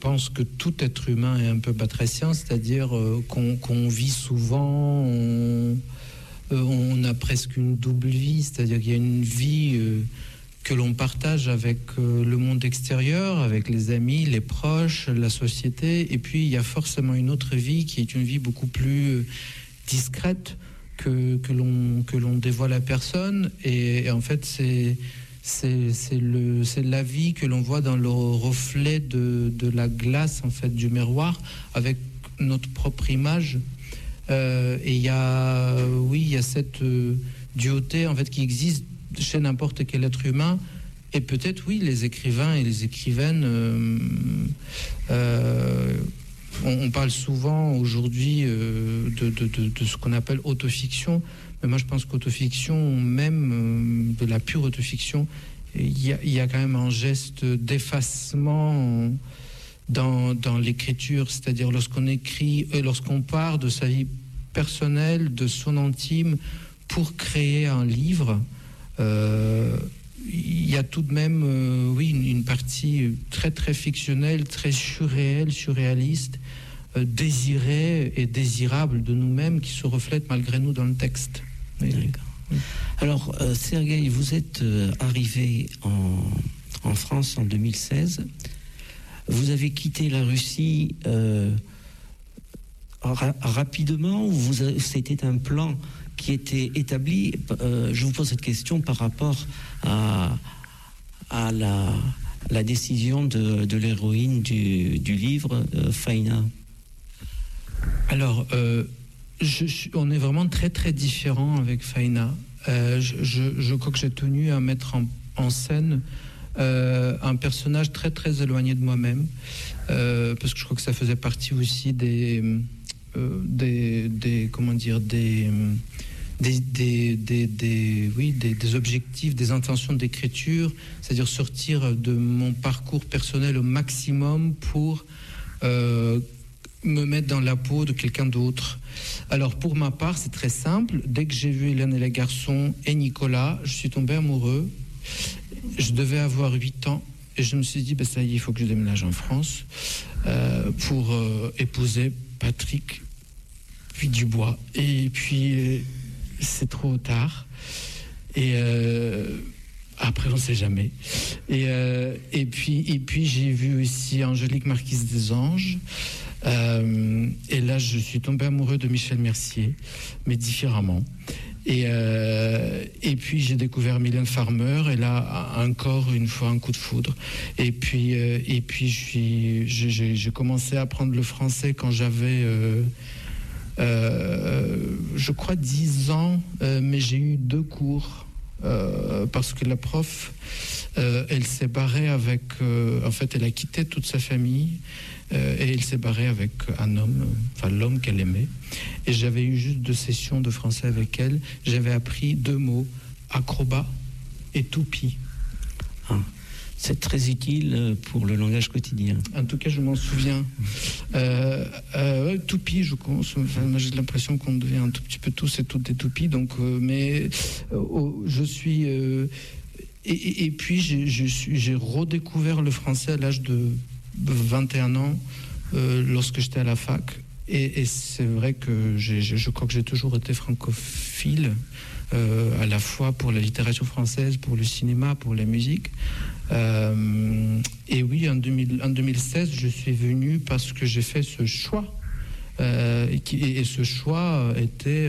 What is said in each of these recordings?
pense que tout être humain est un peu batracien, c'est-à-dire qu'on vit souvent, on a presque une double vie, c'est-à-dire qu'il y a une vie que l'on partage avec le monde extérieur, avec les amis, les proches, la société, et puis il y a forcément une autre vie qui est une vie beaucoup plus discrète que l'on dévoile à personne, et en fait c'est la vie que l'on voit dans le reflet de la glace en fait du miroir avec notre propre image, et il y a cette duauté en fait qui existe chez n'importe quel être humain, et peut-être les écrivains et les écrivaines, on parle souvent aujourd'hui de ce qu'on appelle autofiction, mais moi je pense qu'autofiction, même de la pure autofiction, il y a quand même un geste d'effacement dans l'écriture, c'est-à-dire lorsqu'on écrit, lorsqu'on part de sa vie personnelle, de son intime pour créer un livre, il y a tout de même une partie très très fictionnelle, très surréaliste, désirée et désirable de nous-mêmes qui se reflète malgré nous dans le texte. D'accord. Alors Sergueï, vous êtes arrivé en France en 2016. Vous avez quitté la Russie rapidement, ou c'était un plan qui était établi? Je vous pose cette question par rapport à la décision de l'héroïne du livre, Faïna. Alors, on est vraiment très très différents avec Faïna. Je crois que j'ai tenu à mettre en scène un personnage très très éloigné de moi-même, parce que je crois que ça faisait partie aussi des objectifs, des intentions d'écriture, c'est-à-dire sortir de mon parcours personnel au maximum pour me mettre dans la peau de quelqu'un d'autre. Alors pour ma part, c'est très simple. Dès que j'ai vu Hélène et les garçons et Nicolas, je suis tombé amoureux. Je devais avoir 8 ans et je me suis dit, ça y est, il faut que je déménage en France pour épouser Patrick puis Dubois. Et puis c'est trop tard, et après on sait jamais, et puis j'ai vu aussi Angélique Marquise des Anges, et là je suis tombé amoureux de Michel Mercier, mais différemment, et puis j'ai découvert Mylène Farmer, et là encore une fois un coup de foudre, et puis j'ai commencé à apprendre le français quand j'avais je crois 10 ans, mais j'ai eu 2 cours parce que la prof elle s'est barrée avec en fait elle a quitté toute sa famille, et elle s'est barrée avec un homme, enfin l'homme qu'elle aimait, et j'avais eu juste 2 sessions de français avec elle. J'avais appris 2 mots, acrobat et toupie. C'est très utile pour le langage quotidien. En tout cas, je m'en souviens. Toupie, j'ai l'impression qu'on devient un tout petit peu tous et toutes des toupies. Donc, je suis. Et puis, j'ai redécouvert le français à l'âge de 21 ans, lorsque j'étais à la fac. Et c'est vrai que je crois que j'ai toujours été francophile, à la fois pour la littérature française, pour le cinéma, pour la musique. Et oui, en 2016, je suis venu parce que j'ai fait ce choix. Et ce choix était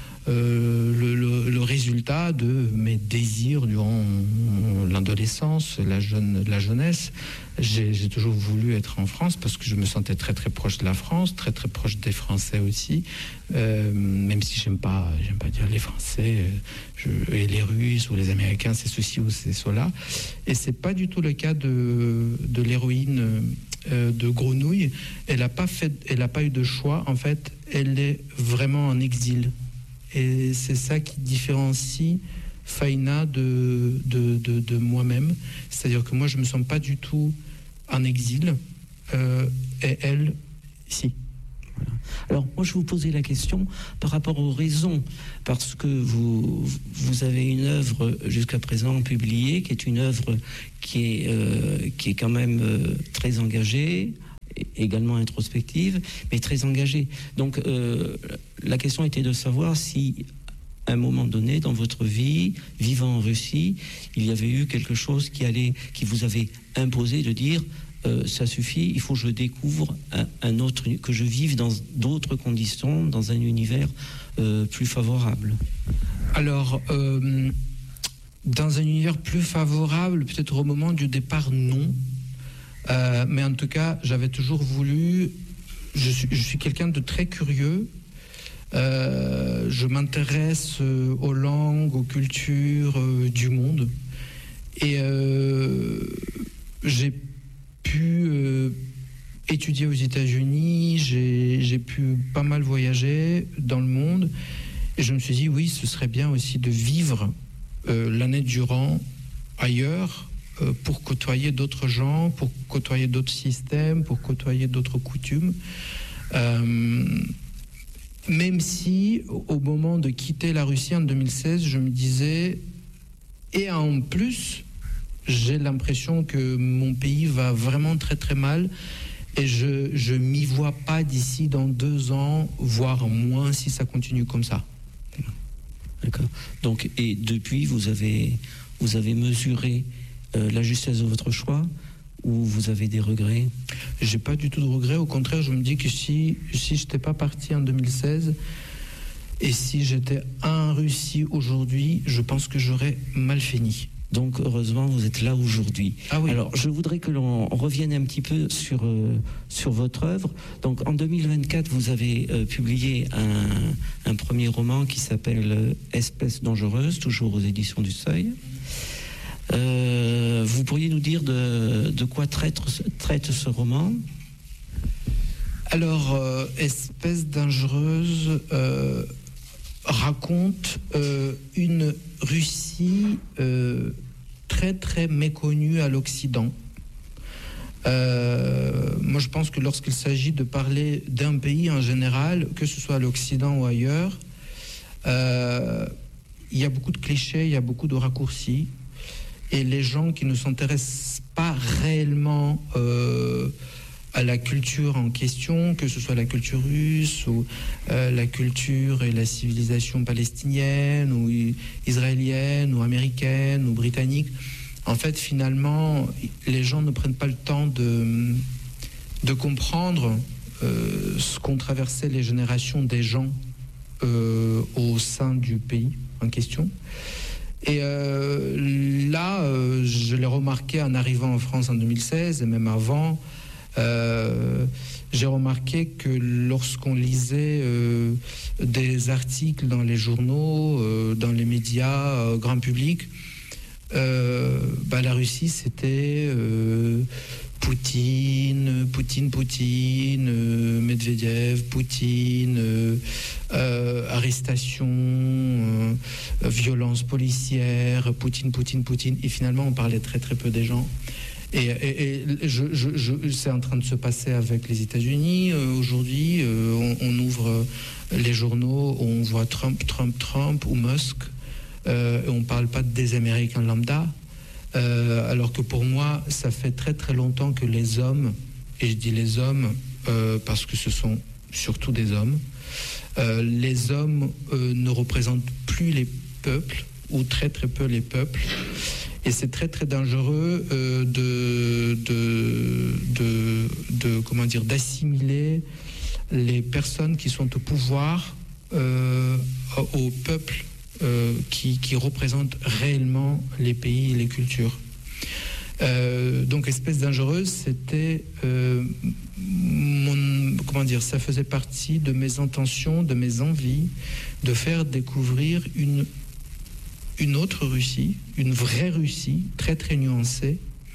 le résultat de mes désirs durant l'adolescence, la jeunesse. J'ai toujours voulu être en France parce que je me sentais très très proche de la France, très très proche des Français aussi, même si j'aime pas dire les Français et les Russes ou les Américains, c'est ceci ou c'est cela. Et c'est pas du tout le cas de l'héroïne de Grenouille. Elle n'a pas eu de choix. En fait, elle est vraiment en exil. Et c'est ça qui différencie Faïna de moi-même. C'est-à-dire que moi, je ne me sens pas du tout en exil, et elle, si. Voilà. Alors, moi, je vous posais la question par rapport aux raisons, parce que vous avez une œuvre jusqu'à présent publiée, qui est une œuvre qui est quand même très engagée, également introspective, mais très engagée. Donc la question était de savoir si, à un moment donné dans votre vie, vivant en Russie, il y avait eu quelque chose qui vous avait imposé de dire ça suffit, il faut que je découvre un autre, que je vive dans d'autres conditions, dans un univers plus favorable. Alors, dans un univers plus favorable, peut-être au moment du départ, non. Mais en tout cas, j'avais toujours voulu... Je suis quelqu'un de très curieux. Je m'intéresse aux langues, aux cultures du monde. Et j'ai pu étudier aux États-Unis, j'ai pu pas mal voyager dans le monde. Et je me suis dit, oui, ce serait bien aussi de vivre l'année durant ailleurs, pour côtoyer d'autres gens, pour côtoyer d'autres systèmes, pour côtoyer d'autres coutumes. Même si, au moment de quitter la Russie en 2016, je me disais, et en plus, j'ai l'impression que mon pays va vraiment très très mal, et je m'y vois pas d'ici dans 2 ans, voire moins si ça continue comme ça. D'accord. Donc, et depuis, vous avez mesuré la justesse de votre choix, ou vous avez des regrets? J'ai pas du tout de regrets. Au contraire, je me dis que si je n'étais pas parti en 2016 et si j'étais en Russie aujourd'hui, je pense que j'aurais mal fini. Donc, heureusement, vous êtes là aujourd'hui. Ah oui. Alors, je voudrais que l'on revienne un petit peu sur votre œuvre. Donc, en 2024, vous avez publié un premier roman qui s'appelle Espèce dangereuse, toujours aux éditions du Seuil. Vous pourriez nous dire de quoi traite ce roman? Alors, Espèce dangereuse raconte une Russie très très méconnue à l'Occident. Moi, je pense que lorsqu'il s'agit de parler d'un pays en général, que ce soit à l'Occident ou ailleurs, il y a beaucoup de clichés, il y a beaucoup de raccourcis. Et les gens qui ne s'intéressent pas réellement à la culture en question, que ce soit la culture russe ou la culture et la civilisation palestinienne ou israélienne ou américaine ou britannique, en fait, finalement, les gens ne prennent pas le temps de comprendre ce qu'ont traversé les générations des gens au sein du pays en question. Et là, je l'ai remarqué en arrivant en France en 2016, et même avant, j'ai remarqué que lorsqu'on lisait des articles dans les journaux, dans les médias grand public, la Russie, c'était Poutine, Medvedev, Poutine, arrestation, violence policière, Poutine. Et finalement, on parlait très très peu des gens. Et c'est en train de se passer avec les États-Unis. Aujourd'hui, on ouvre les journaux, on voit Trump ou Musk. Et on ne parle pas des Américains lambda. Alors que pour moi, ça fait très très longtemps que les hommes, et je dis les hommes parce que ce sont surtout des hommes, les hommes ne représentent plus les peuples, ou très très peu les peuples, et c'est très très dangereux d'assimiler les personnes qui sont au pouvoir au peuple qui représentent réellement les pays et les cultures. Donc Espèce dangereuse, c'était ça faisait partie de mes intentions, de mes envies de faire découvrir une autre Russie, une vraie Russie, très très nuancée,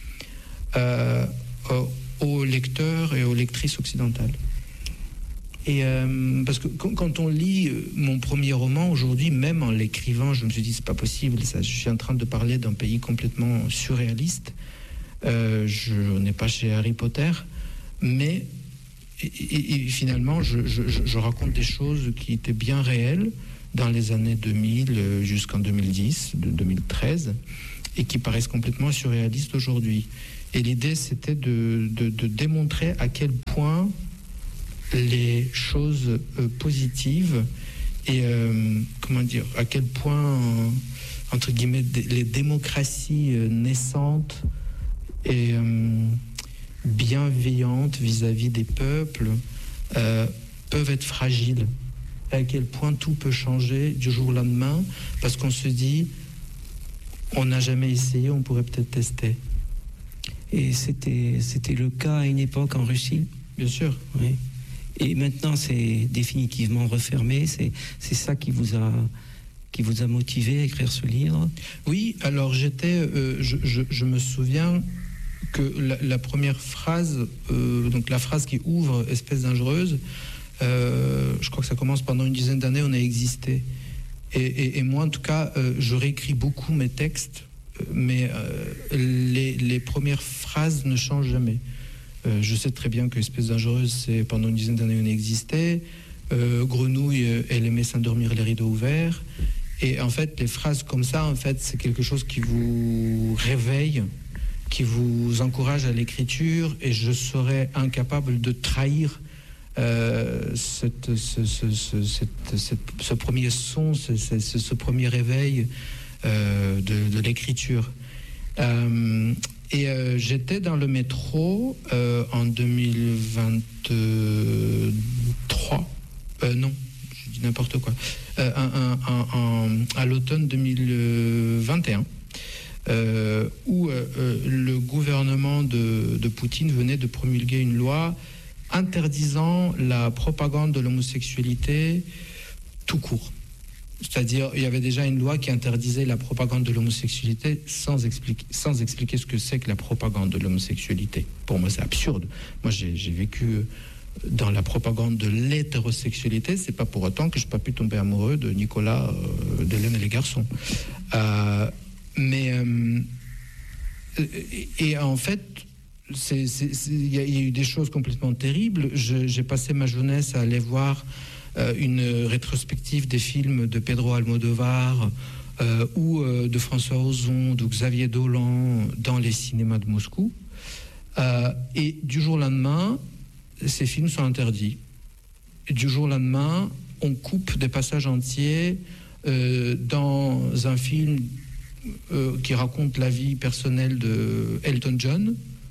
aux lecteurs et aux lectrices occidentales. Et parce que quand on lit mon premier roman aujourd'hui, même en l'écrivant, je me suis dit c'est pas possible, je suis en train de parler d'un pays complètement surréaliste. Je n'ai pas chez Harry Potter, mais et finalement je raconte des choses qui étaient bien réelles dans les années 2000 jusqu'en 2010, 2013, et qui paraissent complètement surréalistes aujourd'hui. Et l'idée, c'était de démontrer à quel point les choses positives et, à quel point, entre guillemets, les démocraties naissantes et bienveillantes vis-à-vis des peuples peuvent être fragiles. À quel point tout peut changer du jour au lendemain, parce qu'on se dit, on n'a jamais essayé, on pourrait peut-être tester. Et c'était le cas à une époque en Russie ? Bien sûr. Oui. Et maintenant, c'est définitivement refermé. C'est ça qui vous a motivé à écrire ce livre ? Oui, alors je me souviens que la première phrase, donc la phrase qui ouvre Espèce dangereuse, je crois que ça commence pendant une dizaine d'années, on a existé. Et moi, en tout cas, je réécris beaucoup mes textes, mais les premières phrases ne changent jamais. Je sais très bien que Espèce dangereuse, c'est pendant une dizaine d'années, on a existé. Grenouille, elle aimait s'endormir les rideaux ouverts. Et en fait, les phrases comme ça, en fait, c'est quelque chose qui vous réveille, qui vous encourage à l'écriture, et je serais incapable de trahir ce premier son, ce premier réveil de l'écriture. J'étais dans le métro en 2023. Non, je dis n'importe quoi. À l'automne 2021. Où le gouvernement de Poutine venait de promulguer une loi interdisant la propagande de l'homosexualité tout court. C'est-à-dire, il y avait déjà une loi qui interdisait la propagande de l'homosexualité sans expliquer ce que c'est que la propagande de l'homosexualité. Pour moi, c'est absurde. Moi, j'ai vécu dans la propagande de l'hétérosexualité. C'est pas pour autant que je n'ai pas pu tomber amoureux de Nicolas, d'Hélène et les garçons. Et en fait, il y a eu des choses complètement terribles. J'ai passé ma jeunesse à aller voir une rétrospective des films de Pedro Almodovar ou de François Ozon, de Xavier Dolan dans les cinémas de Moscou. Et du jour au lendemain, ces films sont interdits. Et du jour au lendemain, on coupe des passages entiers dans un film qui raconte la vie personnelle de Elton John.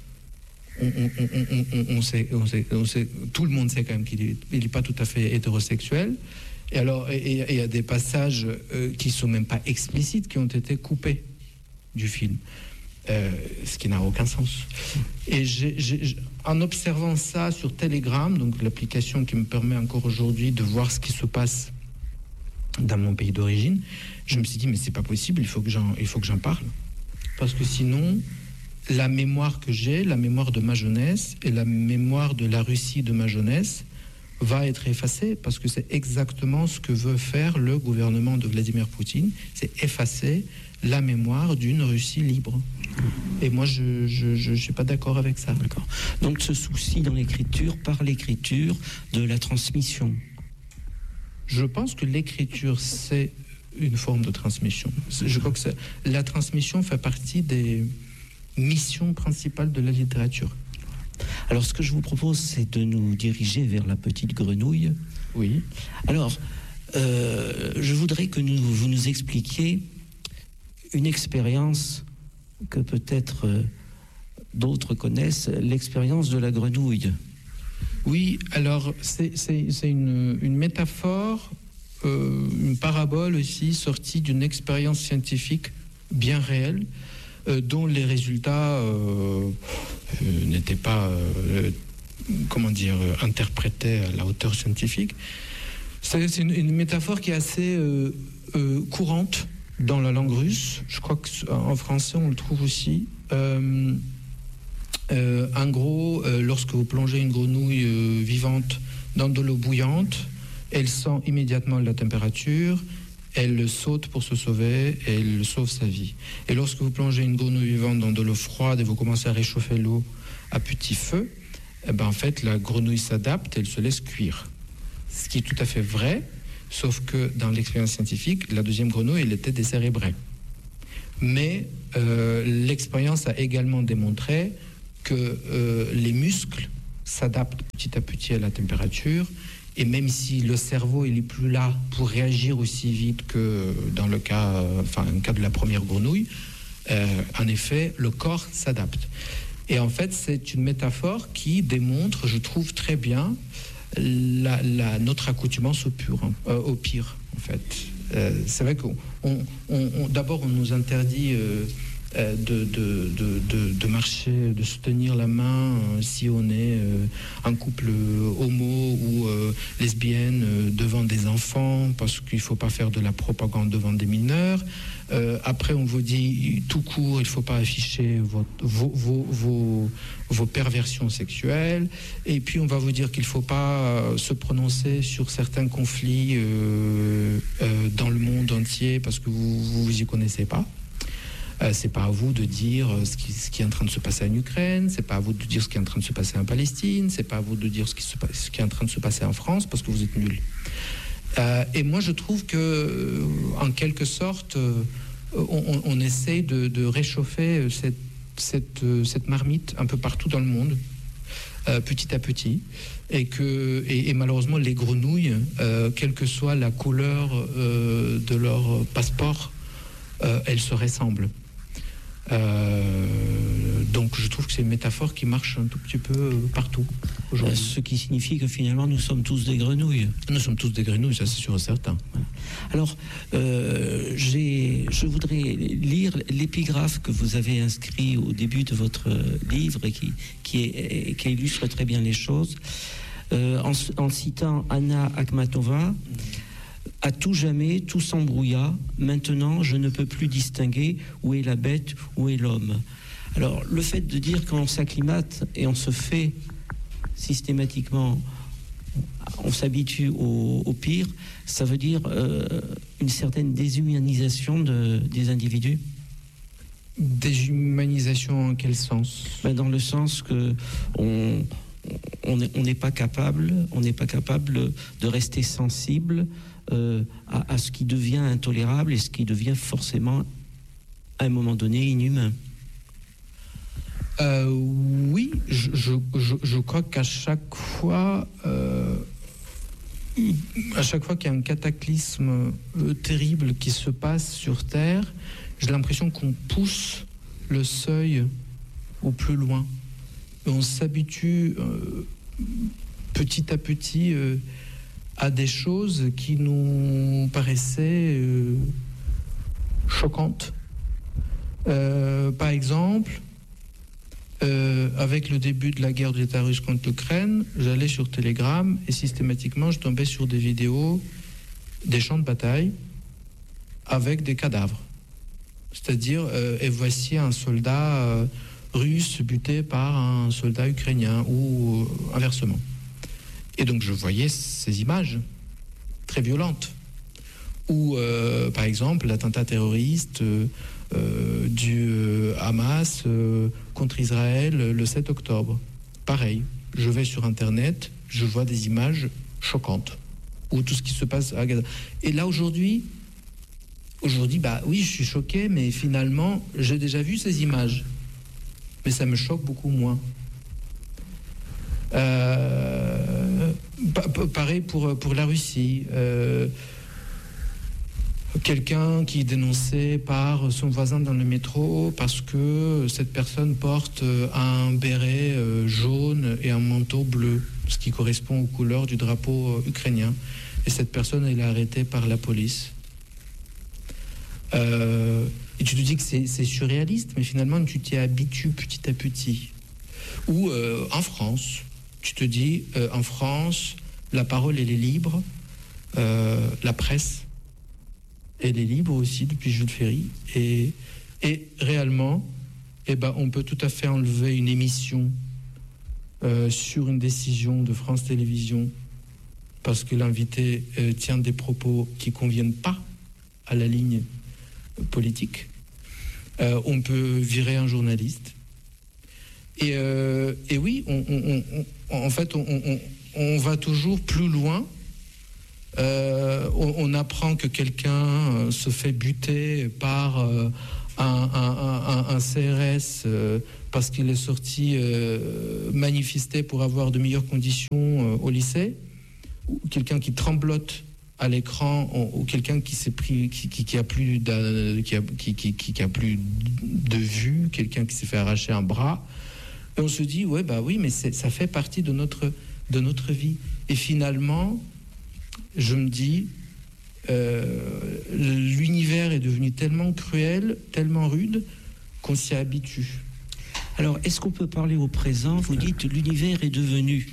On sait, tout le monde sait quand même qu'il n'est pas tout à fait hétérosexuel. Et alors, il y a des passages qui sont même pas explicites, qui ont été coupés du film, ce qui n'a aucun sens. Et en observant ça sur Telegram, donc l'application qui me permet encore aujourd'hui de voir ce qui se passe dans mon pays d'origine, je me suis dit, mais c'est pas possible, il faut que j'en parle. Parce que sinon, la mémoire que j'ai, la mémoire de ma jeunesse et la mémoire de la Russie de ma jeunesse va être effacée, parce que c'est exactement ce que veut faire le gouvernement de Vladimir Poutine, c'est effacer la mémoire d'une Russie libre. Et moi, je suis pas d'accord avec ça. D'accord. Donc ce souci dans l'écriture, par l'écriture, de la transmission. Je pense que l'écriture, c'est une forme de transmission. Je crois que la transmission fait partie des mission principale de la littérature. Alors, ce que je vous propose, c'est de nous diriger vers La Petite Grenouille. Oui. Alors, je voudrais que vous nous expliquiez une expérience que peut-être d'autres connaissent, l'expérience de la grenouille. Oui, alors c'est une métaphore, une parabole aussi, sortie d'une expérience scientifique bien réelle, dont les résultats n'étaient pas, interprétés à la hauteur scientifique. C'est une métaphore qui est assez courante dans la langue russe. Je crois qu'en français, on le trouve aussi. En gros, lorsque vous plongez une grenouille vivante dans de l'eau bouillante, elle sent immédiatement la température, elle saute pour se sauver et elle sauve sa vie. Et lorsque vous plongez une grenouille vivante dans de l'eau froide et vous commencez à réchauffer l'eau à petit feu, en fait, la grenouille s'adapte et elle se laisse cuire. Ce qui est tout à fait vrai, sauf que dans l'expérience scientifique, la deuxième grenouille, elle était décérébrée. Mais l'expérience a également démontré que les muscles s'adaptent petit à petit à la température, et même si le cerveau il est plus là pour réagir aussi vite que dans le cas de la première grenouille, en effet, le corps s'adapte. Et en fait, c'est une métaphore qui démontre, je trouve très bien, notre accoutumance au pire, en fait. C'est vrai qu'on d'abord on nous interdit de marcher, de se tenir la main si on est un couple homo ou lesbienne devant des enfants, parce qu'il ne faut pas faire de la propagande devant des mineurs. Après, on vous dit tout court, il ne faut pas afficher vos perversions sexuelles. Et puis, on va vous dire qu'il ne faut pas se prononcer sur certains conflits dans le monde entier parce que vous y connaissez pas. C'est pas à vous de dire ce qui est en train de se passer en Ukraine, c'est pas à vous de dire ce qui est en train de se passer en Palestine, c'est pas à vous de dire ce qui est en train de se passer en France parce que vous êtes nuls. Et moi, je trouve que, en quelque sorte, on essaye de réchauffer cette marmite un peu partout dans le monde, petit à petit, et malheureusement, les grenouilles, quelle que soit la couleur de leur passeport, elles se ressemblent. Donc je trouve que c'est une métaphore qui marche un tout petit peu partout aujourd'hui. Ce qui signifie que finalement nous sommes tous des grenouilles. Nous sommes tous des grenouilles, ça c'est sûr et certain. Voilà. Alors je voudrais lire l'épigraphe que vous avez inscrit au début de votre livre et qui illustre très bien les choses, en citant Anna Akhmatova. À tout jamais, tout s'embrouilla. Maintenant, je ne peux plus distinguer où est la bête, où est l'homme. Alors, le fait de dire qu'on s'acclimate et on se fait systématiquement, on s'habitue au pire, ça veut dire une certaine déshumanisation des individus. Déshumanisation en quel sens ? Dans le sens que on n'est pas capable de rester sensible à ce qui devient intolérable et ce qui devient forcément, à un moment donné, inhumain. Oui, je crois qu'à chaque fois qu'il y a un cataclysme terrible qui se passe sur Terre, j'ai l'impression qu'on pousse le seuil au plus loin. Et on s'habitue petit à petit à des choses qui nous paraissaient choquantes. Par exemple, avec le début de la guerre de l'État russe contre l'Ukraine, j'allais sur Telegram et systématiquement je tombais sur des vidéos des champs de bataille avec des cadavres. C'est-à-dire, et voici un soldat russe buté par un soldat ukrainien ou inversement. Et donc je voyais ces images très violentes où, par exemple, l'attentat terroriste du Hamas contre Israël le 7 octobre. Pareil, je vais sur Internet, je vois des images choquantes ou tout ce qui se passe à Gaza. Et là aujourd'hui, bah oui, je suis choqué, mais finalement, j'ai déjà vu ces images. Mais ça me choque beaucoup moins. Pareil pour la Russie. Quelqu'un qui est dénoncé par son voisin dans le métro parce que cette personne porte un béret jaune et un manteau bleu, ce qui correspond aux couleurs du drapeau ukrainien. Et cette personne, elle est arrêtée par la police. Et tu te dis que c'est surréaliste, mais finalement, tu t'y habitues petit à petit. Ou en France, tu te dis, en France, la parole, elle est libre, la presse, elle est libre aussi depuis Jules Ferry. Et réellement, on peut tout à fait enlever une émission sur une décision de France Télévisions parce que l'invité tient des propos qui ne conviennent pas à la ligne politique. On peut virer un journaliste. Et oui, en fait, on va toujours plus loin. On apprend que quelqu'un se fait buter par un CRS parce qu'il est sorti manifester pour avoir de meilleures conditions au lycée, ou quelqu'un qui tremblote à l'écran, ou quelqu'un qui s'est pris, qui a plus qui a plus de vue, quelqu'un qui s'est fait arracher un bras, et on se dit ouais bah oui, mais ça fait partie de notre vie. Et finalement, je me dis l'univers est devenu tellement cruel, tellement rude qu'on s'y habitue. Alors, est-ce qu'on peut parler au présent? Vous dites l'univers est devenu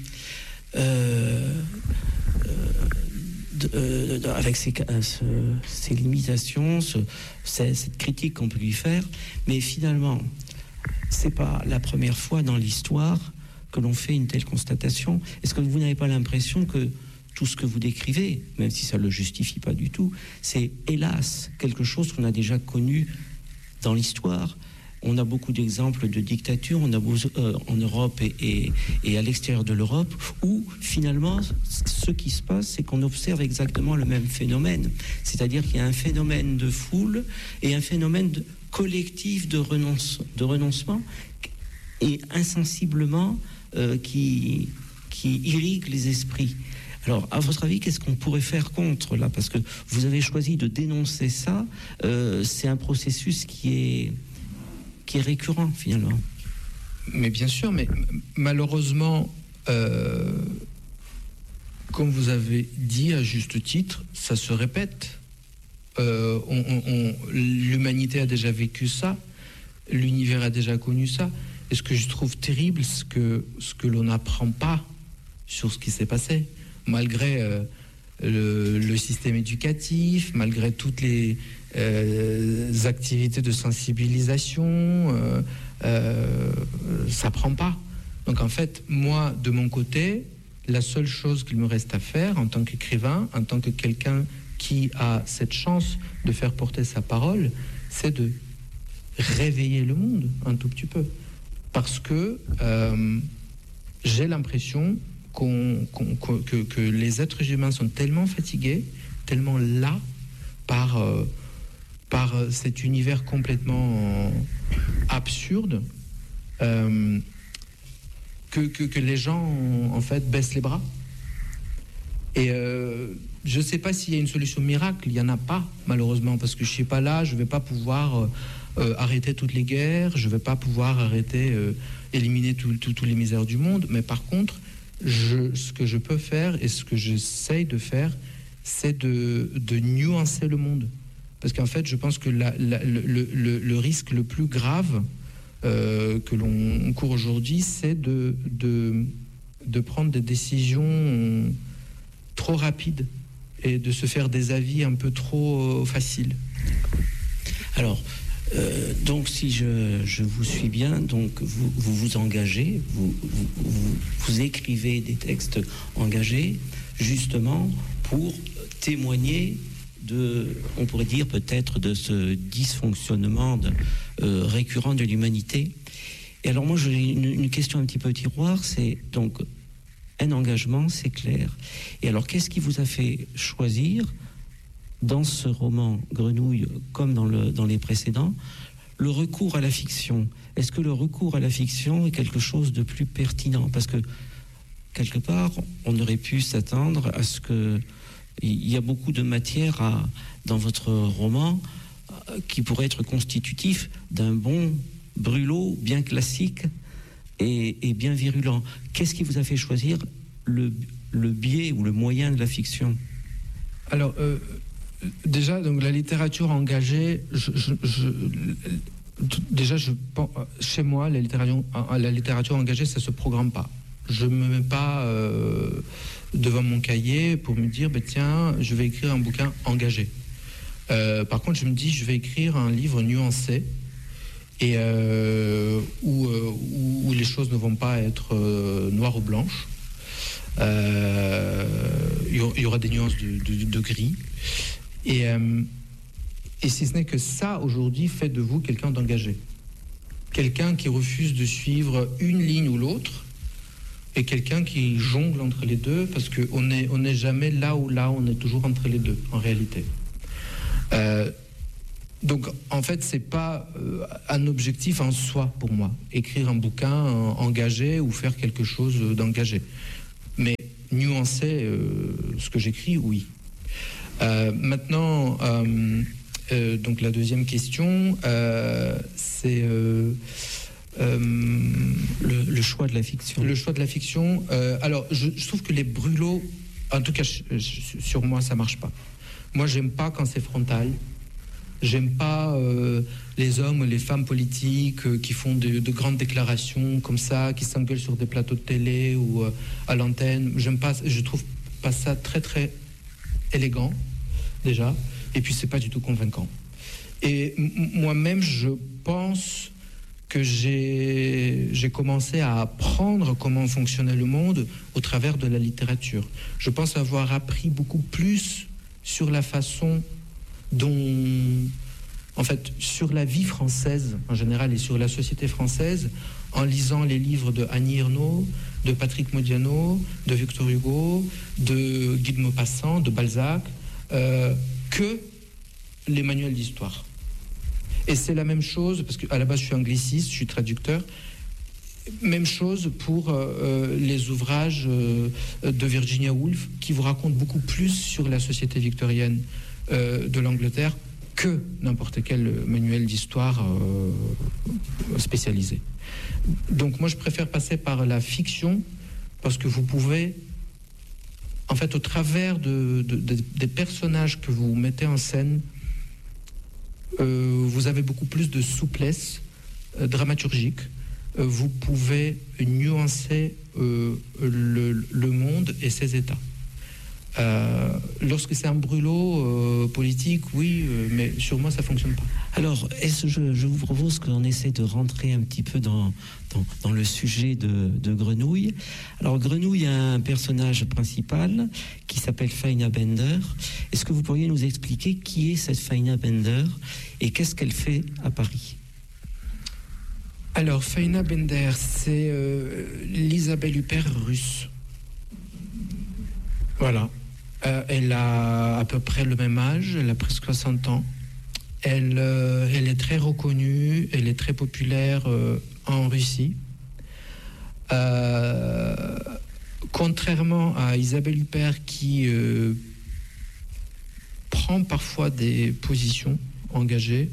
avec ses limitations, cette critique qu'on peut lui faire, mais finalement, c'est pas la première fois dans l'histoire que l'on fait une telle constatation. Est-ce que vous n'avez pas l'impression que tout ce que vous décrivez, même si ça ne le justifie pas du tout, c'est hélas quelque chose qu'on a déjà connu dans l'histoire? On a beaucoup d'exemples de dictatures, on a en Europe et à l'extérieur de l'Europe, où finalement, ce qui se passe, c'est qu'on observe exactement le même phénomène. C'est-à-dire qu'il y a un phénomène de foule et un phénomène collectif de renoncement, et insensiblement qui irrigue les esprits. Alors, à votre avis, qu'est-ce qu'on pourrait faire contre, là? Parce que vous avez choisi de dénoncer ça. C'est un processus qui est récurrent, finalement. Mais bien sûr, mais malheureusement, comme vous avez dit à juste titre, ça se répète. L'humanité a déjà vécu ça, l'univers a déjà connu ça. Et ce que je trouve terrible, c'est ce que l'on n'apprend pas sur ce qui s'est passé. Malgré le système éducatif, malgré toutes les activités de sensibilisation, ça prend pas. Donc en fait, moi, de mon côté, la seule chose qu'il me reste à faire en tant qu'écrivain, en tant que quelqu'un qui a cette chance de faire porter sa parole, c'est de réveiller le monde un tout petit peu. Parce que j'ai l'impression que les êtres humains sont tellement fatigués, tellement las par cet univers complètement absurde, que les gens, en fait, baissent les bras. Et je ne sais pas s'il y a une solution miracle. Il n'y en a pas, malheureusement, parce que je ne suis pas là, je ne vais pas pouvoir arrêter toutes les guerres, je ne vais pas pouvoir éliminer tous les misères du monde. Mais par contre, ce que je peux faire et ce que j'essaye de faire, c'est de nuancer le monde. Parce qu'en fait, je pense que le risque le plus grave que l'on court aujourd'hui, c'est de prendre des décisions trop rapides et de se faire des avis un peu trop faciles. Alors, donc si je vous suis bien, donc vous vous engagez, vous écrivez des textes engagés, justement pour témoigner on pourrait dire peut-être de ce dysfonctionnement récurrent de l'humanité. Et alors moi j'ai une question un petit peu tiroir, c'est donc un engagement, c'est clair. Et alors qu'est-ce qui vous a fait choisir dans ce roman Grenouille, comme dans les précédents, le recours à la fiction? Est-ce que le recours à la fiction est quelque chose de plus pertinent? Parce que quelque part, on aurait pu s'attendre à ce que il y a beaucoup de matière dans votre roman qui pourrait être constitutif d'un bon brûlot bien classique et bien virulent. Qu'est-ce qui vous a fait choisir le biais ou le moyen de la fiction? Alors, déjà, donc, la littérature engagée, chez moi, la littérature engagée, ça ne se programme pas. Je ne me mets pas devant mon cahier pour me dire, tiens, je vais écrire un bouquin engagé. Par contre, je me dis, je vais écrire un livre nuancé et où les choses ne vont pas être noires ou blanches. Il y aura des nuances de gris. Et si ce n'est que ça, aujourd'hui, fait de vous quelqu'un d'engagé. Quelqu'un qui refuse de suivre une ligne ou l'autre, et quelqu'un qui jongle entre les deux, parce qu'on n'est jamais là, on est toujours entre les deux, en réalité. Donc, en fait, c'est pas un objectif en soi pour moi, écrire un bouquin engagé ou faire quelque chose d'engagé. Mais nuancer ce que j'écris, oui. Maintenant, donc la deuxième question, c'est le choix de la fiction. Le choix de la fiction. Alors, je trouve que les brûlots, en tout cas, sur moi, ça marche pas. Moi, j'aime pas quand c'est frontal. J'aime pas les hommes ou les femmes politiques qui font de grandes déclarations comme ça, qui s'engueulent sur des plateaux de télé ou à l'antenne. J'aime pas, je trouve pas ça très très élégant déjà. Et puis c'est pas du tout convaincant. Et moi-même, je pense que j'ai commencé à apprendre comment fonctionnait le monde au travers de la littérature. Je pense avoir appris beaucoup plus sur la façon dont, en fait, sur la vie française en général et sur la société française, en lisant les livres de Annie Ernaux, de Patrick Modiano, de Victor Hugo, de Guy de Maupassant, de Balzac, que les manuels d'histoire. Et c'est la même chose, parce qu'à la base je suis angliciste, je suis traducteur, même chose pour les ouvrages de Virginia Woolf, qui vous racontent beaucoup plus sur la société victorienne de l'Angleterre que n'importe quel manuel d'histoire spécialisé. Donc moi je préfère passer par la fiction, parce que vous pouvez, en fait, au travers des personnages que vous mettez en scène, vous avez beaucoup plus de souplesse dramaturgique. Vous pouvez nuancer le monde et ses états. Lorsque c'est un brûlot politique, oui, mais sur moi, ça fonctionne pas. Alors, je vous propose qu'on essaie de rentrer un petit peu dans le sujet de Grenouille. Alors, Grenouille a un personnage principal qui s'appelle Faina Bender. Est-ce que vous pourriez nous expliquer qui est cette Faina Bender et qu'est-ce qu'elle fait à Paris ? Alors, Faina Bender, c'est l'Isabelle Huppert russe. Voilà. Elle a à peu près le même âge, elle a presque 60 ans. Elle est très reconnue, elle est très populaire en Russie. Contrairement à Isabelle Huppert qui prend parfois des positions engagées,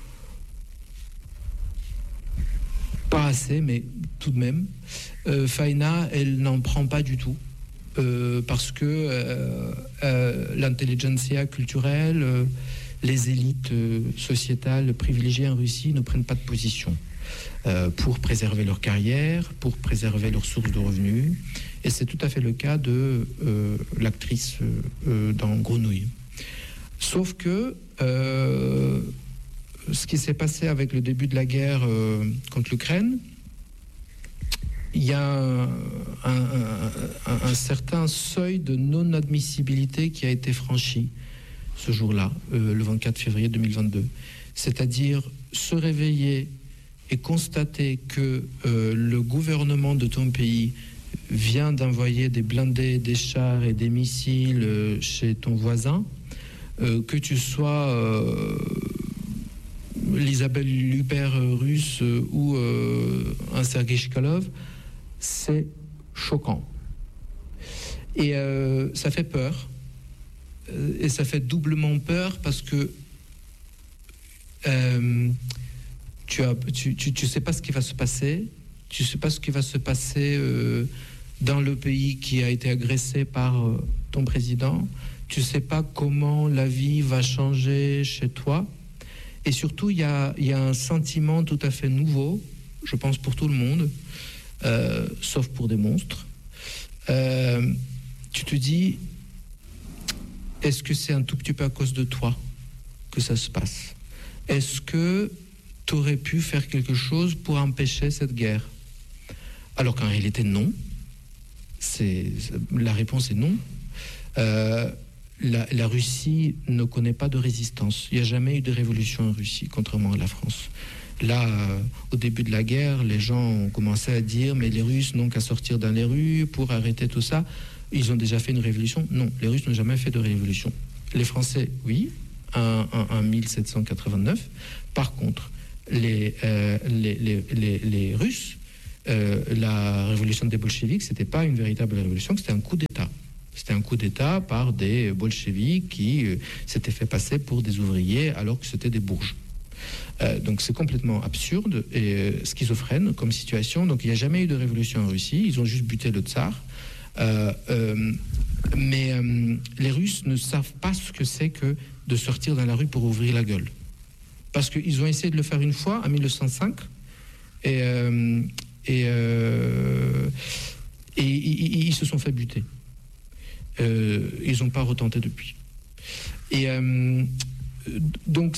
pas assez, mais tout de même, Faina, elle n'en prend pas du tout. Parce que l'intelligentsia culturelle, les élites sociétales privilégiées en Russie ne prennent pas de position pour préserver leur carrière, pour préserver leurs sources de revenus. Et c'est tout à fait le cas de l'actrice dans Grenouille. Sauf que ce qui s'est passé avec le début de la guerre contre l'Ukraine, il y a un certain seuil de non-admissibilité qui a été franchi ce jour-là, le 24 février 2022. C'est-à-dire se réveiller et constater que le gouvernement de ton pays vient d'envoyer des blindés, des chars et des missiles chez ton voisin, que tu sois l'Isabelle Huppert russe ou un Sergei Chkalov, c'est choquant. Et ça fait peur. Et ça fait doublement peur parce que tu sais pas ce qui va se passer. Tu sais pas ce qui va se passer dans le pays qui a été agressé par ton président. Tu sais pas comment la vie va changer chez toi. Et surtout, il y a un sentiment tout à fait nouveau, je pense pour tout le monde, sauf pour des monstres. Tu te dis, est-ce que c'est un tout petit peu à cause de toi que ça se passe ? Est-ce que tu aurais pu faire quelque chose pour empêcher cette guerre ? Alors qu'en réalité, non. La réponse est non. La Russie ne connaît pas de résistance. Il n'y a jamais eu de révolution en Russie, contrairement à la France. Là, au début de la guerre, les gens ont commencé à dire « mais les Russes n'ont qu'à sortir dans les rues pour arrêter tout ça ». Ils ont déjà fait une révolution ? Non, les Russes n'ont jamais fait de révolution. Les Français, oui, en 1789. Par contre, les Russes, la révolution des bolcheviks, c'était pas une véritable révolution, c'était un coup d'État. C'était un coup d'État par des bolcheviks qui s'étaient fait passer pour des ouvriers alors que c'était des bourges. Donc c'est complètement absurde et schizophrène comme situation. Donc il n'y a jamais eu de révolution en Russie, ils ont juste buté le tsar. Mais les Russes ne savent pas ce que c'est que de sortir dans la rue pour ouvrir la gueule. Parce qu'ils ont essayé de le faire une fois en 1905 et ils se sont fait buter. Ils n'ont pas retenté depuis. Et donc,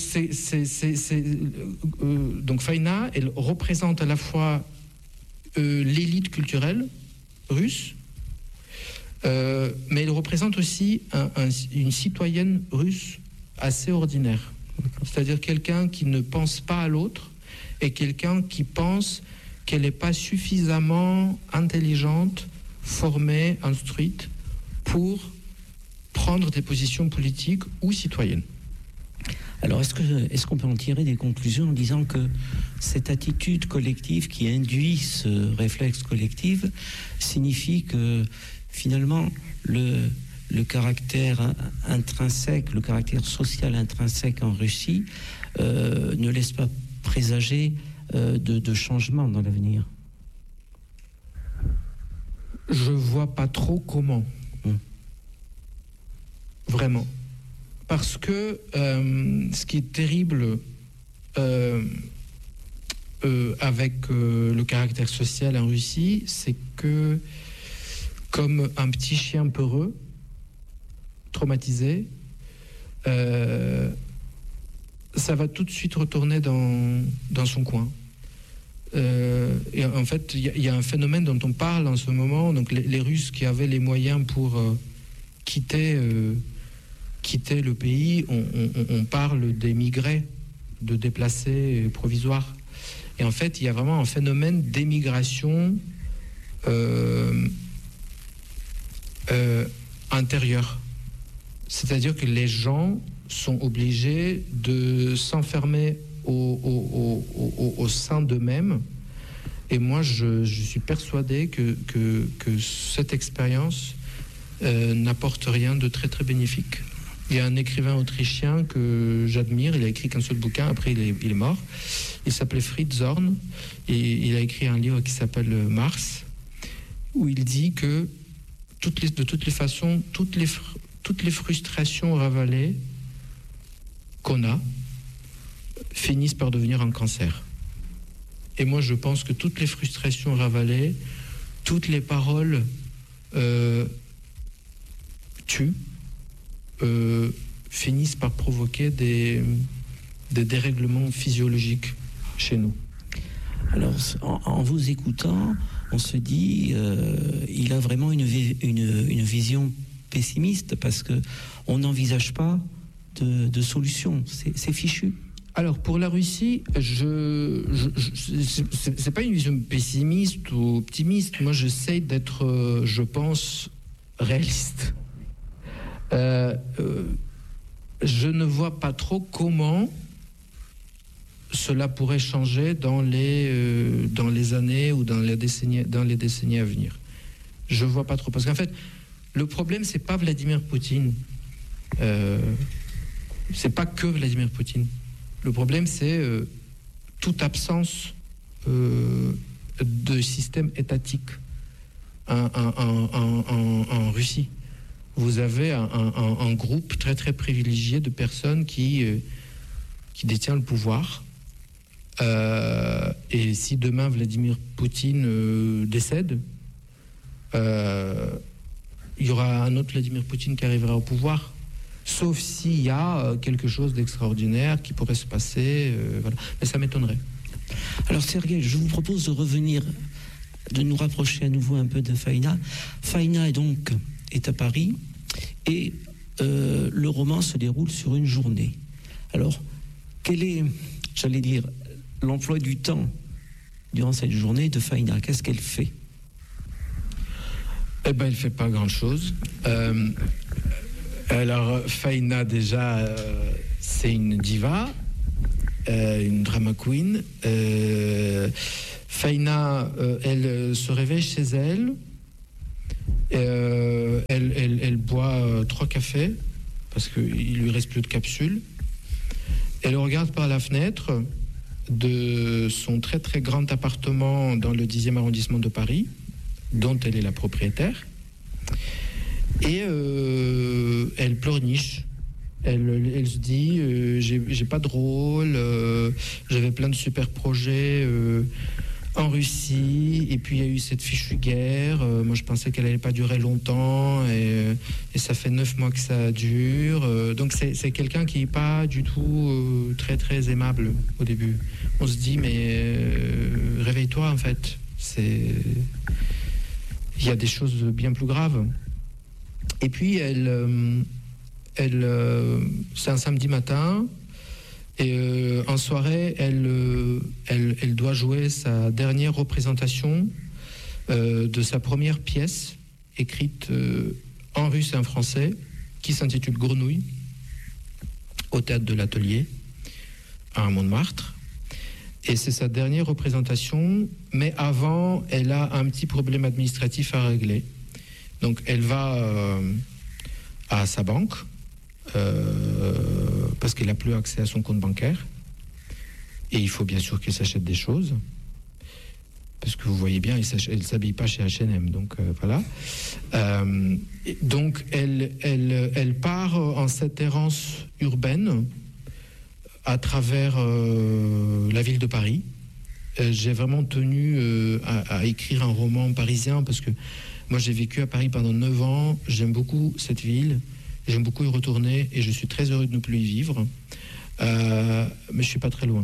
donc Faïna, elle représente à la fois l'élite culturelle russe, mais elle représente aussi une citoyenne russe assez ordinaire. C'est-à-dire quelqu'un qui ne pense pas à l'autre et quelqu'un qui pense qu'elle n'est pas suffisamment intelligente, formée, instruite pour prendre des positions politiques ou citoyennes. Alors, est-ce qu'on peut en tirer des conclusions en disant que cette attitude collective qui induit ce réflexe collectif signifie que finalement le caractère intrinsèque, le caractère social intrinsèque en Russie ne laisse pas présager de changements dans l'avenir? Je vois pas trop comment. Vraiment. Parce que ce qui est terrible avec le caractère social en Russie, c'est que comme un petit chien peureux, traumatisé, ça va tout de suite retourner dans son coin. Et en fait, il y a un phénomène dont on parle en ce moment. Donc les Russes qui avaient les moyens pour quitter le pays, on parle d'émigrés, de déplacés provisoires. Et en fait, il y a vraiment un phénomène d'émigration intérieure. C'est-à-dire que les gens sont obligés de s'enfermer au sein d'eux-mêmes. Et moi, je suis persuadé que cette expérience n'apporte rien de très, très bénéfique. Il y a un écrivain autrichien que j'admire, il a écrit qu'un seul bouquin, après il est mort. Il s'appelait Fritz Zorn, et il a écrit un livre qui s'appelle Mars, où il dit que de toutes les façons, toutes les frustrations ravalées qu'on a finissent par devenir un cancer. Et moi, je pense que toutes les frustrations ravalées, toutes les paroles tuent, finissent par provoquer des dérèglements physiologiques chez nous. Alors, en vous écoutant, on se dit, il a vraiment une vision pessimiste parce que on n'envisage pas de solution. C'est fichu. Alors pour la Russie, c'est pas une vision pessimiste ou optimiste. Moi, j'essaie d'être, je pense, réaliste. Je ne vois pas trop comment cela pourrait changer dans les années ou dans les décennies à venir. Je vois pas trop, parce qu'en fait, le problème c'est pas Vladimir Poutine. C'est pas que Vladimir Poutine. Le problème, c'est toute absence de système étatique en Russie. Vous avez un groupe très très privilégié de personnes qui détient le pouvoir. Et si demain Vladimir Poutine décède, il y aura un autre Vladimir Poutine qui arrivera au pouvoir. Sauf s'il y a quelque chose d'extraordinaire qui pourrait se passer. Voilà. Mais ça m'étonnerait. Alors Sergueï, je vous propose de revenir, de nous rapprocher à nouveau un peu de Faïna. Faïna est à Paris et le roman se déroule sur une journée. Alors, quel est, j'allais dire, l'emploi du temps durant cette journée de Faïna? Qu'est-ce qu'elle fait? Eh bien, elle ne fait pas grand-chose. Alors, Faïna, déjà, C'est une diva, une drama queen. Faina, elle se réveille chez elle. Elle boit 3 cafés parce qu'il lui reste plus de capsules. Elle regarde par la fenêtre de son très très grand appartement dans le 10e arrondissement de Paris, dont elle est la propriétaire. Et elle pleurniche. Elle se dit j'ai pas de rôle, j'avais plein de super projets en Russie, et puis il y a eu cette fichue guerre. Moi je pensais qu'elle allait pas durer longtemps, et ça fait 9 mois que ça dure. Donc c'est quelqu'un qui est pas du tout très très aimable au début. On se dit mais réveille-toi en fait. Il y a des choses bien plus graves. Et puis c'est un samedi matin, et en soirée, elle doit jouer sa dernière représentation de sa première pièce, écrite en russe et en français, qui s'intitule Grenouille, au théâtre de l'Atelier, à Montmartre. Et c'est sa dernière représentation, mais avant, elle a un petit problème administratif à régler. Donc elle va à sa banque, parce qu'elle n'a plus accès à son compte bancaire. Et il faut bien sûr qu'elle s'achète des choses. Parce que vous voyez bien, elle ne s'habille pas chez H&M. Donc voilà. Donc elle part en cette errance urbaine à travers la ville de Paris. J'ai vraiment tenu à écrire un roman parisien, parce que moi j'ai vécu à Paris pendant 9 ans. J'aime beaucoup cette ville. J'aime beaucoup y retourner, et je suis très heureux de ne plus y vivre. Mais je ne suis pas très loin.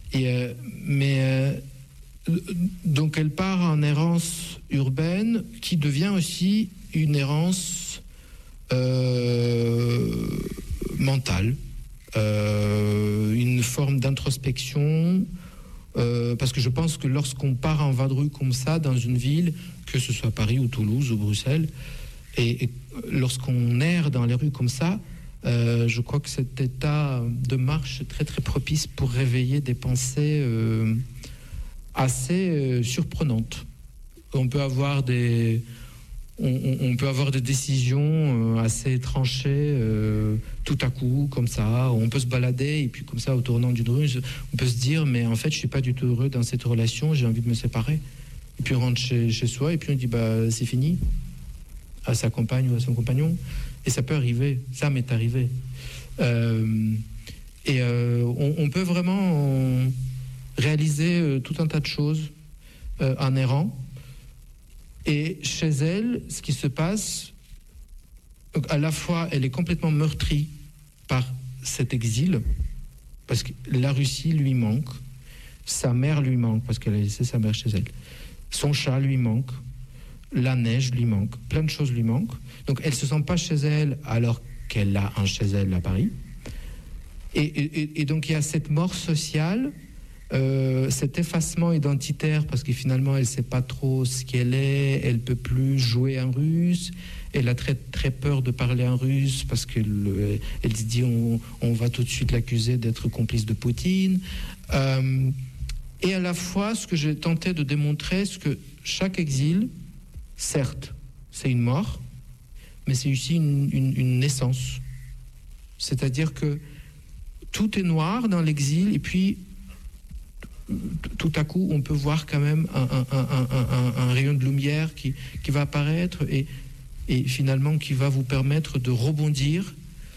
Donc elle part en errance urbaine, qui devient aussi une errance mentale, une forme d'introspection, parce que je pense que lorsqu'on part en vadrouille comme ça dans une ville, que ce soit Paris ou Toulouse ou Bruxelles, et lorsqu'on erre dans les rues comme ça, je crois que cet état de marche est très très propice pour réveiller des pensées assez surprenantes. On peut avoir des décisions assez tranchées tout à coup, comme ça. On peut se balader, et puis comme ça, au tournant d'une rue, on peut se dire mais en fait je suis pas du tout heureux dans cette relation, j'ai envie de me séparer. Et puis on rentre chez soi, et puis on dit bah c'est fini, à sa compagne ou à son compagnon. Et ça peut arriver, ça m'est arrivé. On peut vraiment réaliser tout un tas de choses en errant. Et chez elle, ce qui se passe, à la fois elle est complètement meurtrie par cet exil, parce que la Russie lui manque, sa mère lui manque, parce qu'elle a laissé sa mère chez elle, son chat lui manque, la neige lui manque, plein de choses lui manquent. Donc elle ne se sent pas chez elle, alors qu'elle a un chez elle à Paris. Et donc il y a cette mort sociale, cet effacement identitaire, parce que finalement elle ne sait pas trop ce qu'elle est, elle ne peut plus jouer en russe, elle a très, très peur de parler en russe, parce qu'elle se dit on va tout de suite l'accuser d'être complice de Poutine. Et à la fois, ce que j'ai tenté de démontrer, c'est que chaque exil, certes, c'est une mort, mais c'est aussi une naissance. C'est-à-dire que tout est noir dans l'exil, et puis tout à coup, on peut voir quand même un rayon de lumière qui va apparaître, et finalement qui va vous permettre de rebondir,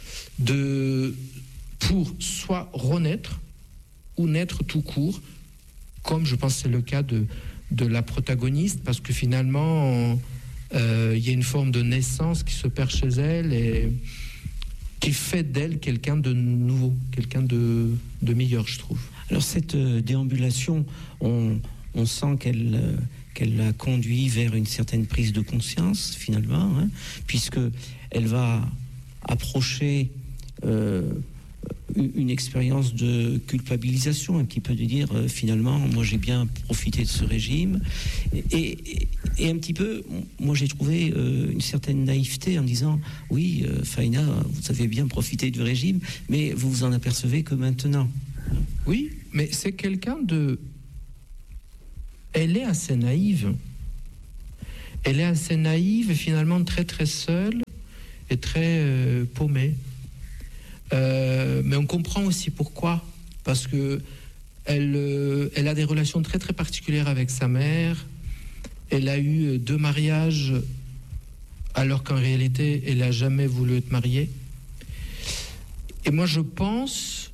pour soit renaître ou naître tout court, comme je pense que c'est le cas de la protagoniste, parce que finalement il y a une forme de naissance qui s'opère chez elle, et qui fait d'elle quelqu'un de nouveau, quelqu'un de meilleur, je trouve. Alors cette déambulation, on sent qu'elle la conduit vers une certaine prise de conscience finalement, puisque elle va approcher une expérience de culpabilisation, un petit peu de dire finalement, moi j'ai bien profité de ce régime, et un petit peu, moi j'ai trouvé une certaine naïveté en disant, oui, Faina, vous avez bien profité du régime, mais vous vous en apercevez que maintenant. Oui, mais c'est quelqu'un de... Elle est assez naïve. Elle est assez naïve et finalement très très seule et très paumée. Mais on comprend aussi pourquoi. Parce que elle a des relations très très particulières avec sa mère. Elle a eu 2 mariages alors qu'en réalité elle n'a jamais voulu être mariée. Et moi je pense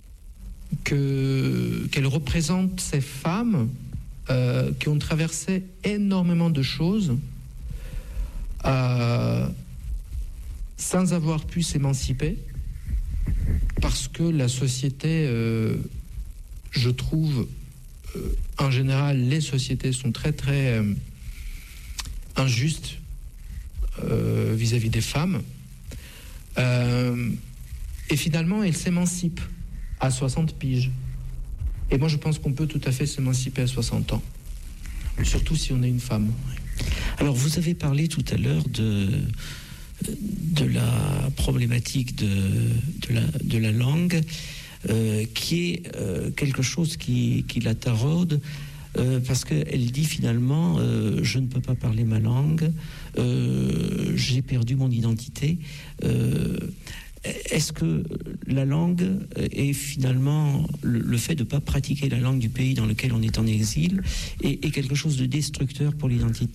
qu'elle représente ces femmes qui ont traversé énormément de choses sans avoir pu s'émanciper, parce que la société, je trouve, en général, les sociétés sont très très injustes vis-à-vis des femmes. Et finalement, elle s'émancipe à 60 piges. Et moi, je pense qu'on peut tout à fait s'émanciper à 60 ans, surtout si on est une femme. Alors, vous avez parlé tout à l'heure de la problématique de la langue, qui est quelque chose qui la taraude, parce qu'elle dit finalement, je ne peux pas parler ma langue, j'ai perdu mon identité. Est-ce que la langue est finalement, le fait de ne pas pratiquer la langue du pays dans lequel on est en exil, est quelque chose de destructeur pour l'identité ?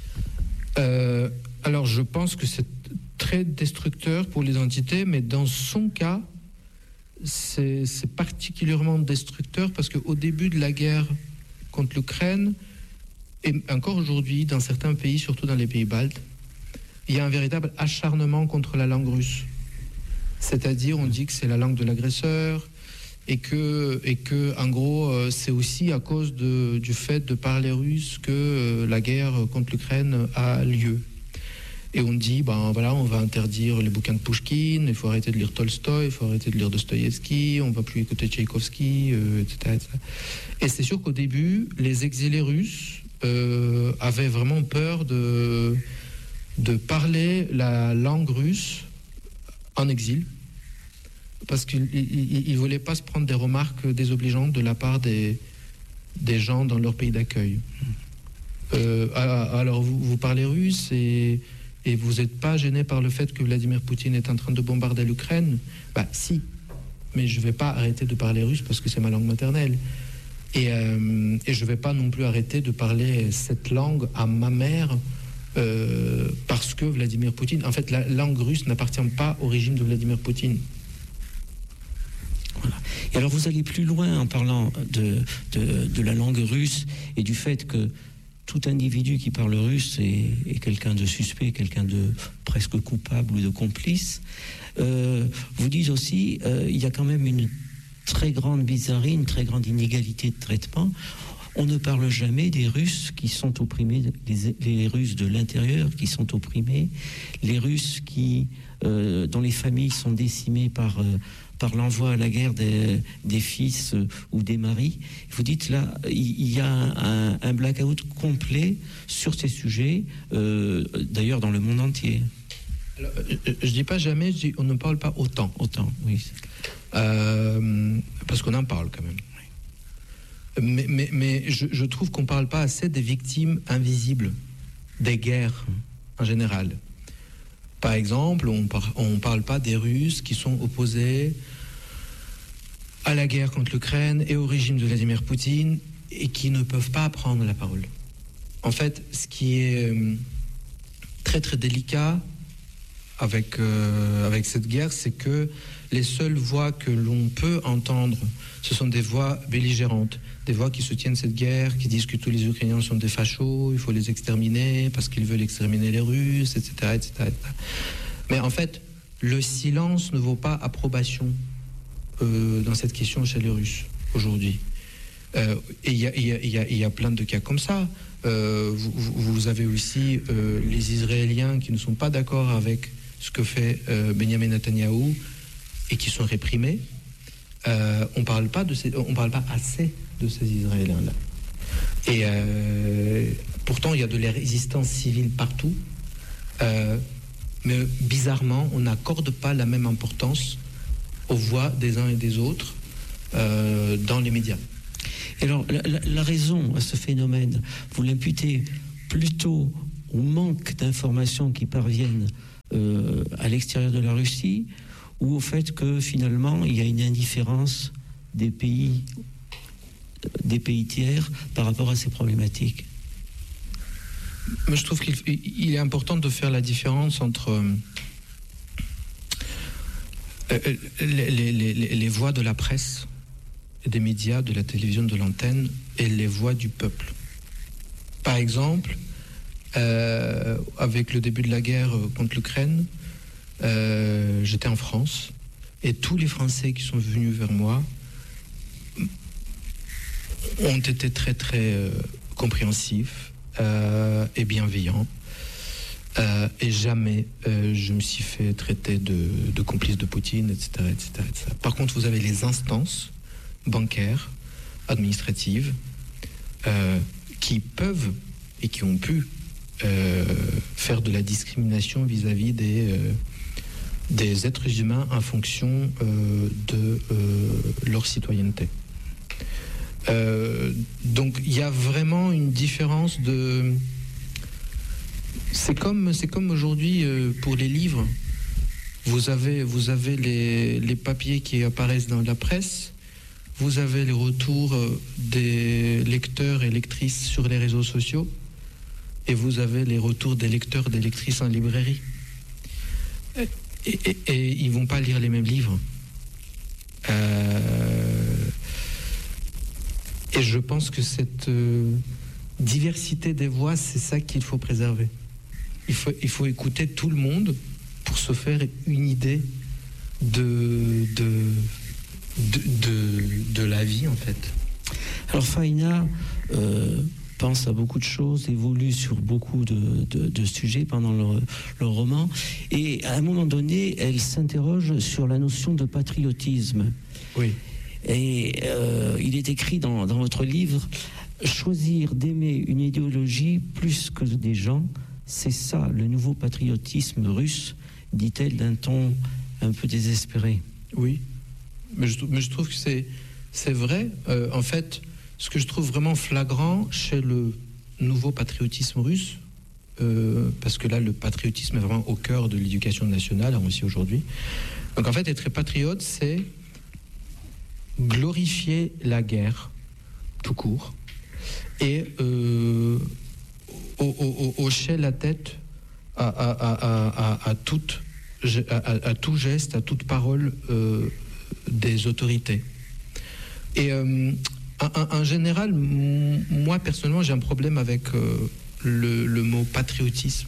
Alors je pense que c'est très destructeur pour l'identité, mais dans son cas, c'est particulièrement destructeur parce qu'au début de la guerre contre l'Ukraine, et encore aujourd'hui dans certains pays, surtout dans les pays baltes, il y a un véritable acharnement contre la langue russe. C'est-à-dire, on dit que c'est la langue de l'agresseur et que en gros, c'est aussi à cause du fait de parler russe que la guerre contre l'Ukraine a lieu. Et on dit, ben voilà, on va interdire les bouquins de Pouchkine, il faut arrêter de lire Tolstoï, il faut arrêter de lire Dostoïevski, on va plus écouter Tchaïkovski, etc., etc. Et c'est sûr qu'au début, les exilés russes avaient vraiment peur de parler la langue russe en exil, parce qu'ils ne voulaient pas se prendre des remarques désobligeantes de la part des gens dans leur pays d'accueil. Alors vous parlez russe et vous n'êtes pas gêné par le fait que Vladimir Poutine est en train de bombarder l'Ukraine? Bah si, mais je ne vais pas arrêter de parler russe parce que c'est ma langue maternelle. Et je ne vais pas non plus arrêter de parler cette langue à ma mère parce que Vladimir Poutine... En fait, la langue russe n'appartient pas au régime de Vladimir Poutine. Voilà. Et alors vous allez plus loin en parlant de la langue russe et du fait que tout individu qui parle russe est quelqu'un de suspect, quelqu'un de presque coupable ou de complice. Vous dites aussi, il y a quand même une très grande bizarrerie, une très grande inégalité de traitement. On ne parle jamais des Russes qui sont opprimés, les Russes de l'intérieur qui sont opprimés, les Russes dont les familles sont décimées par l'envoi à la guerre des fils ou des maris. Vous dites là, il y a un blackout complet sur ces sujets, d'ailleurs dans le monde entier. Alors, je dis pas jamais, je dis on ne parle pas autant. Autant, oui. Parce qu'on en parle quand même. Mais je trouve qu'on ne parle pas assez des victimes invisibles des guerres en général. Par exemple, on ne parle pas des Russes qui sont opposés à la guerre contre l'Ukraine et au régime de Vladimir Poutine et qui ne peuvent pas prendre la parole. En fait, ce qui est très très délicat avec cette guerre, c'est que les seules voix que l'on peut entendre, ce sont des voix belligérantes, des voix qui soutiennent cette guerre, qui disent que tous les Ukrainiens sont des fachos, il faut les exterminer parce qu'ils veulent exterminer les Russes, etc., etc., etc. Mais en fait, le silence ne vaut pas approbation dans cette question chez les Russes aujourd'hui. Et il y a plein de cas comme ça. Vous avez aussi les Israéliens qui ne sont pas d'accord avec ce que fait Benjamin Netanyahou et qui sont réprimés, on ne parle pas assez de ces Israéliens-là. Et pourtant, il y a de la résistance civile partout, mais bizarrement, on n'accorde pas la même importance aux voix des uns et des autres dans les médias. Et alors, la raison à ce phénomène, vous l'imputez plutôt au manque d'informations qui parviennent à l'extérieur de la Russie, ou au fait que finalement il y a une indifférence des pays tiers par rapport à ces problématiques? Mais je trouve qu'il est important de faire la différence entre les voix de la presse, des médias, de la télévision, de l'antenne, et les voix du peuple. Par exemple, avec le début de la guerre contre l'Ukraine, j'étais en France, et tous les Français qui sont venus vers moi ont été très très compréhensifs et bienveillants, et jamais je me suis fait traiter de complice de Poutine, etc., etc., etc. Par contre, vous avez les instances bancaires, administratives, qui peuvent et qui ont pu faire de la discrimination vis-à-vis des êtres humains en fonction de leur citoyenneté. Donc il y a vraiment une différence de... C'est comme aujourd'hui pour les livres. Vous avez les papiers qui apparaissent dans la presse, vous avez les retours des lecteurs et lectrices sur les réseaux sociaux, et vous avez les retours des lecteurs et des lectrices en librairie. Et ils ne vont pas lire les mêmes livres. Et je pense que cette diversité des voix, c'est ça qu'il faut préserver. Il faut écouter tout le monde pour se faire une idée de la vie, en fait. Alors Faïna pense à beaucoup de choses, évolue sur beaucoup de sujets pendant le roman, et à un moment donné, elle s'interroge sur la notion de patriotisme. Oui. Et il est écrit dans votre livre: choisir d'aimer une idéologie plus que des gens, c'est ça le nouveau patriotisme russe, dit-elle d'un ton un peu désespéré. Oui, mais je trouve que c'est vrai. En fait, ce que je trouve vraiment flagrant chez le nouveau patriotisme russe, parce que là, le patriotisme est vraiment au cœur de l'éducation nationale en Russie aujourd'hui. Donc en fait, être patriote, c'est glorifier la guerre tout court et hocher la tête à tout geste, à toute parole des autorités. Et en général, moi personnellement, j'ai un problème avec le mot patriotisme.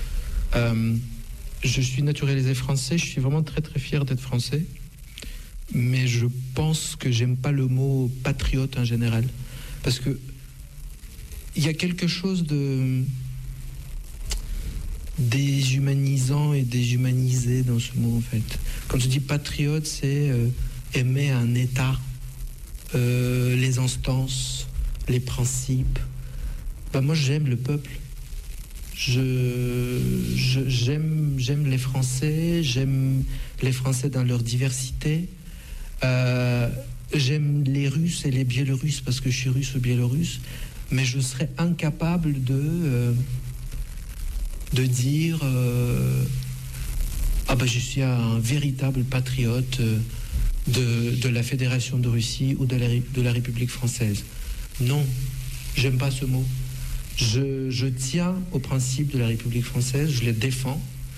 Je suis naturalisé français, je suis vraiment très très fier d'être français, mais je pense que j'aime pas le mot patriote en général, parce que il y a quelque chose de déshumanisant et déshumanisé dans ce mot, en fait. Quand je dis patriote, c'est aimer un État, les instances, les principes. Moi, j'aime le peuple. J'aime les Français, j'aime les Français dans leur diversité. J'aime les Russes et les Biélorusses parce que je suis russe ou biélorusse, mais je serais incapable de dire je suis un véritable patriote de la Fédération de Russie ou de la République française. Non, j'aime pas ce mot. Je tiens aux principes de la République française, je les défends.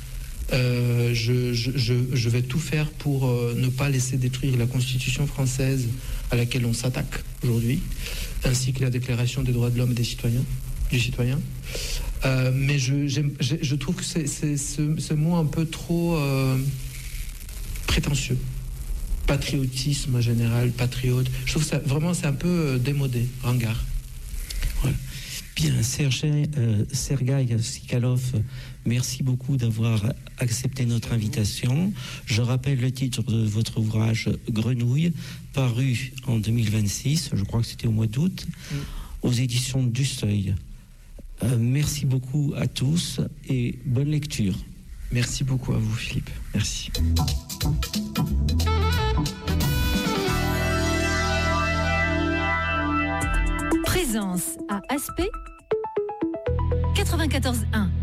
Je vais tout faire pour ne pas laisser détruire la Constitution française à laquelle on s'attaque aujourd'hui, ainsi que la Déclaration des droits de l'homme et du citoyen. Mais je trouve que c'est ce mot un peu trop prétentieux. Patriotisme en général, patriote. Je trouve que ça, vraiment, c'est un peu démodé, ringard. Ouais. Bien, Sergueï Sikalov, merci beaucoup d'avoir accepté notre invitation. Je rappelle le titre de votre ouvrage Grenouille, paru en 2026, je crois que c'était au mois d'août, aux éditions du Seuil. Merci beaucoup à tous et bonne lecture. Merci beaucoup à vous, Philippe. Merci. Présence à Aspect 94.1.